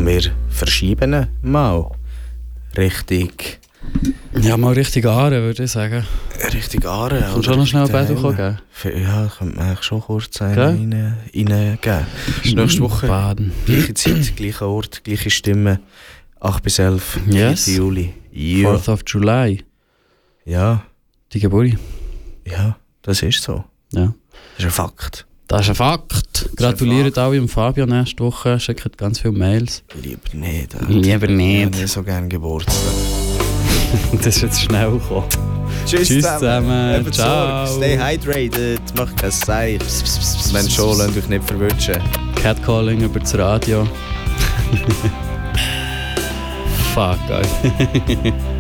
Und wir verschieben ihn mal. Ja, mal richtig Aare, würde ich sagen. Richtig Aare. Kannst du schon noch schnell ein Bett geben? Ja, könnte man eigentlich schon kurz reingeben. Nächste Woche. Baden. Gleiche Zeit, gleicher Ort, gleiche Stimme. 8 bis 11, Yes. 4. Juli. Ja. 4th of July. Ja. Die Geburt. Ja, das ist so. Ja. Das ist ein Fakt. Das ist ein Fakt. Gratuliert alle dem Fabio nächste Woche. Schickt ganz viele Mails. Lieber nicht. Lieber nicht. Ich habe nicht so gerne Geburtstag. Das ist jetzt schnell gekommen. Tschüss zusammen. Eben Ciao. Sorge. Stay hydrated. Mach kein Seich. Wenn schon, lasst euch nicht verwünschen. Catcalling über das Radio. Fuck, Alter.